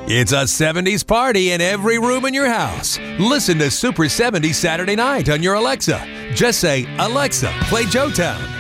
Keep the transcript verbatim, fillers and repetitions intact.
It's a seventies party in every room in your house. Listen to Super seventies Saturday night on your Alexa. Just say, Alexa, play Joetown.